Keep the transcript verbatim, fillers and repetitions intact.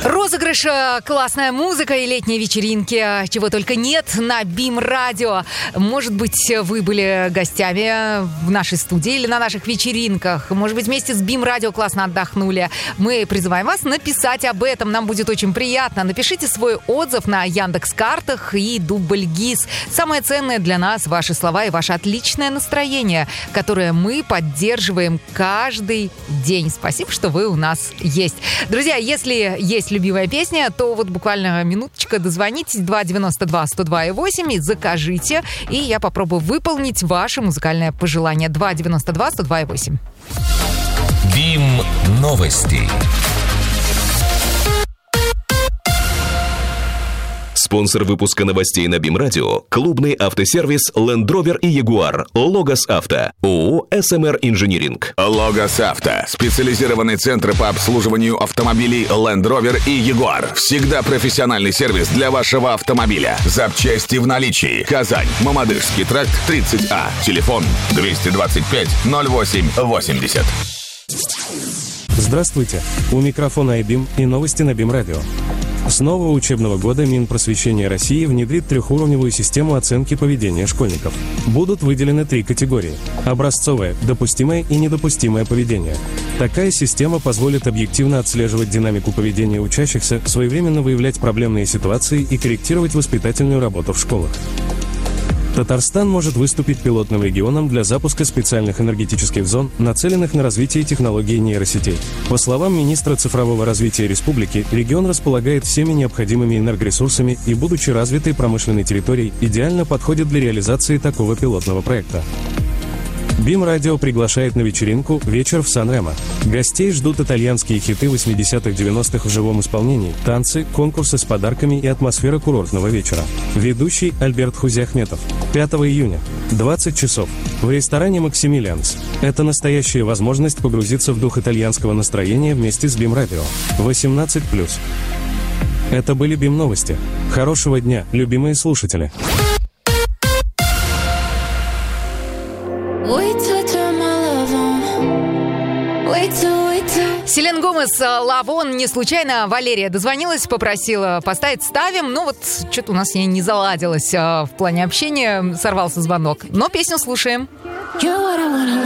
Розыгрыш, классная музыка и летние вечеринки, чего только нет на БИМ-радио. Может быть, вы были гостями в нашей студии или на наших вечеринках. Может быть, вместе с БИМ-радио классно отдохнули. Мы призываем вас написать об этом. Нам будет очень приятно. Напишите свой отзыв на Яндекс.Картах и Дубльгиз. Самое ценное для нас — ваши слова и ваше отличное настроение, которое мы поддерживаем каждый день. Спасибо, что вы у нас есть. Друзья, если есть любимая песня, то вот буквально минуточка, дозвонитесь два девяносто два сто два и восемь и закажите, и я попробую выполнить ваше музыкальное пожелание. два девяносто два сто два и восемь. БИМ новости. Спонсор выпуска новостей на БИМ-радио – клубный автосервис Land Rover и Jaguar. Логос Авто. ООО эс эм эр Инжиниринг. Логос Авто. Специализированный центр по обслуживанию автомобилей Land Rover и Jaguar. Всегда профессиональный сервис для вашего автомобиля. Запчасти в наличии. Казань. Мамадышский тракт тридцать А. Телефон двести двадцать пять ноль восемь восемьдесят. Здравствуйте. У микрофона iBIM и новости на БИМ-радио. С нового учебного года Минпросвещения России внедрит трехуровневую систему оценки поведения школьников. Будут выделены три категории – образцовое, допустимое и недопустимое поведение. Такая система позволит объективно отслеживать динамику поведения учащихся, своевременно выявлять проблемные ситуации и корректировать воспитательную работу в школах. Татарстан может выступить пилотным регионом для запуска специальных энергетических зон, нацеленных на развитие технологий нейросетей. По словам министра цифрового развития республики, регион располагает всеми необходимыми энергоресурсами и, будучи развитой промышленной территорией, идеально подходит для реализации такого пилотного проекта. БИМ-радио приглашает на вечеринку «Вечер в Сан-Ремо». Гостей ждут итальянские хиты восьмидесятых-девяностых в живом исполнении, танцы, конкурсы с подарками и атмосфера курортного вечера. Ведущий Альберт Хузиахметов. пятого июня, двадцать часов, в ресторане «Максимилианс». Это настоящая возможность погрузиться в дух итальянского настроения вместе с БИМ-радио. восемнадцать плюс. Это были БИМ-новости. Хорошего дня, любимые слушатели. Селен Гомес, Лавон. Не случайно Валерия дозвонилась, попросила поставить, ставим. Ну вот, что-то у нас с ней не заладилось в плане общения, сорвался звонок. Но песню слушаем.